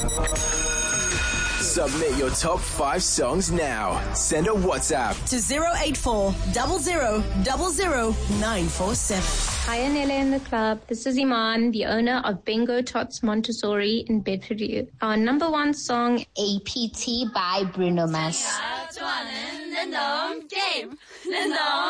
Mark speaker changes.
Speaker 1: Submit your top 5 songs now. Send a WhatsApp
Speaker 2: to 084 00 947.
Speaker 3: Hi, Anela in the club. This is Iman, the owner of Bingo Tots Montessori in Bedfordview. Our number 1 song,
Speaker 4: APT by Bruno Mars.